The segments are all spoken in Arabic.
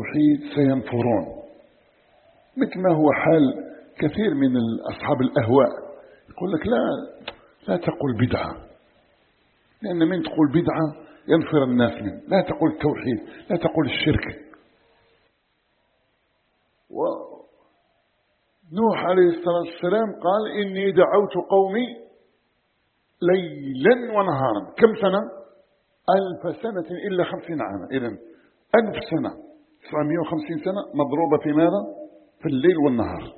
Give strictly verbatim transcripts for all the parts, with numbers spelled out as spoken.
التوحيد سينفرون، مثل ما هو حال كثير من أصحاب الأهواء. يقول لك لا لا تقول بدعة، لأن من تقول بدعة ينفر الناس منه. لا تقول التوحيد، لا تقول الشرك. ونوح عليه الصلاة والسلام قال إني دعوت قومي ليلا ونهارا. كم سنة؟ ألف سنة إلا خمسين عاما. إذن ألف سنة تسعمائة وخمسين سنة مضروبة في ماذا؟ في الليل والنهار.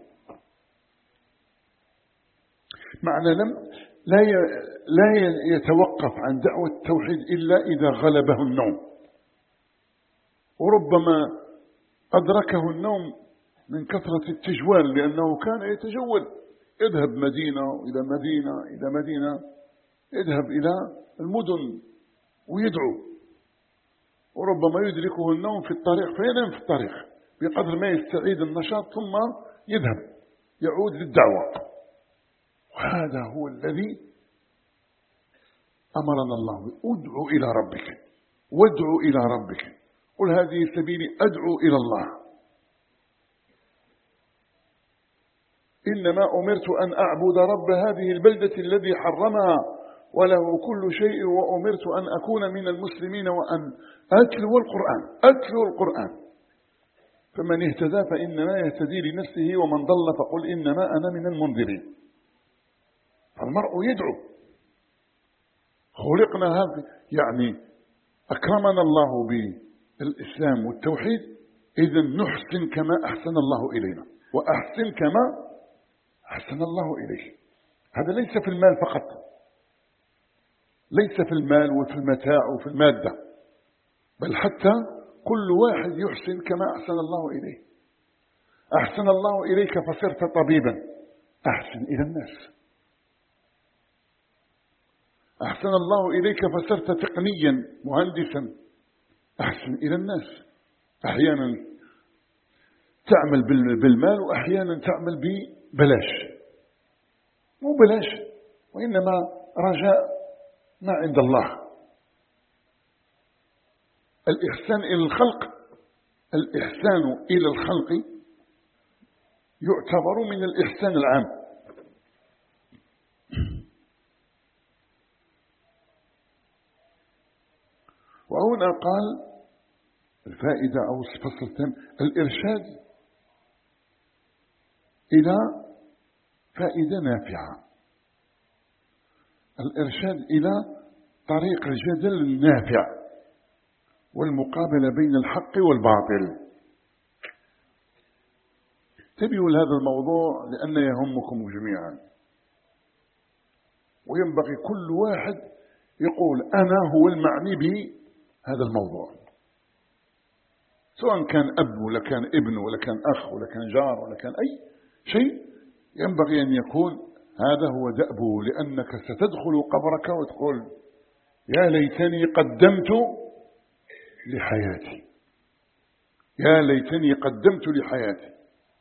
معنى لم لا لا يتوقف عن دعوة التوحيد إلا إذا غلبه النوم، وربما أدركه النوم من كثرة التجوال، لأنه كان يتجول، يذهب مدينة إلى مدينة إلى مدينة، يذهب إلى المدن ويدعو، وربما يدركه النوم في الطريق فينام في الطريق بقدر ما يستعيد النشاط ثم يذهب يعود للدعوة. وهذا هو الذي أمرنا الله به: ادعو إلى ربك وادعو إلى ربك، قل هذه سبيلي أدعو إلى الله. إنما أمرت أن أعبد رب هذه البلدة الذي حرمها وله كل شيء، وأمرت أن أكون من المسلمين وأن أتلو القرآن أتلو القرآن فمن اهتدى فإنما يهتدي لنفسه ومن ضل فقل إنما أنا من المنذرين. المرء يدعو. خلقنا هذا، يعني أكرمنا الله بالإسلام والتوحيد، إذن نحسن كما أحسن الله إلينا، وأحسن كما أحسن الله إليه. هذا ليس في المال فقط، ليس في المال وفي المتاع وفي المادة، بل حتى كل واحد يحسن كما أحسن الله إليه. أحسن الله إليك فصرت طبيبا، أحسن إلى الناس. أحسن الله إليك فصرت تقنيا مهندسا، أحسن إلى الناس. أحيانا تعمل بالمال وأحيانا تعمل ببلاش، مو بلاش وإنما رجاء ما عند الله. الإحسان إلى الخلق، الإحسان إلى الخلق يعتبر من الإحسان العام. وهنا قال الفائدة أو الفصل الثاني: الإرشاد إلى فائدة نافعة، الإرشاد إلى طريق الجدل النافع والمقابلة بين الحق والباطل. انتبهوا لهذا الموضوع لأنه يهمكم جميعا، وينبغي كل واحد يقول أنا هو المعني به هذا الموضوع، سواء كان أب ولا كان ابن ولا كان أخ ولا كان جار ولا كان أي شيء، ينبغي أن يكون هذا هو دأبه، لأنك ستدخل قبرك وتقول يا ليتني قدمت لحياتي، يا ليتني قدمت لحياتي.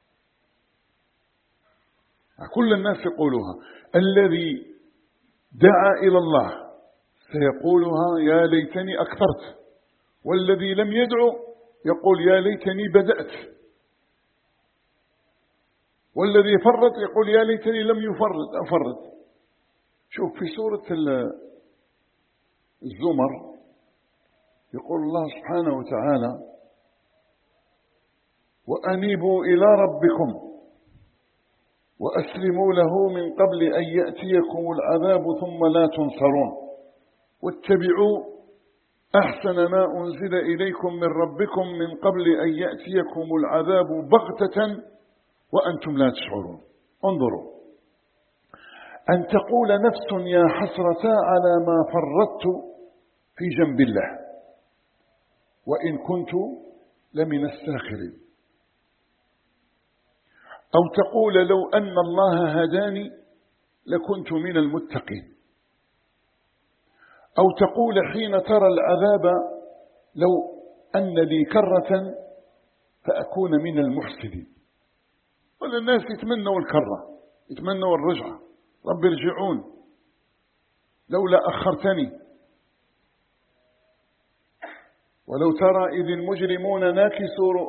كل الناس يقولها، الذي دعا إلى الله سيقولها يا ليتني أكثرت، والذي لم يدعو يقول يا ليتني بدأت، والذي فرط يقول يا ليتني لم يفرط أفرط. شوف في سورة الزمر يقول الله سبحانه وتعالى: وأنيبوا إلى ربكم وأسلموا له من قبل أن يأتيكم العذاب ثم لا تنصرون واتبعوا أحسن ما أنزل إليكم من ربكم من قبل أن يأتيكم العذاب بغتة وأنتم لا تشعرون. انظروا: أن تقول نفس يا حسرة على ما فرطت في جنب الله وإن كنت لمن الساخرين، أو تقول لو أن الله هداني لكنت من المتقين، أو تقول حين ترى العذاب لو أن لي كرة فأكون من المحسنين. ولا الناس يتمنوا الكرة، يتمنوا الرجعة، رب ارجعون لولا أخرتني. ولو ترى إذ المجرمون ناكسوا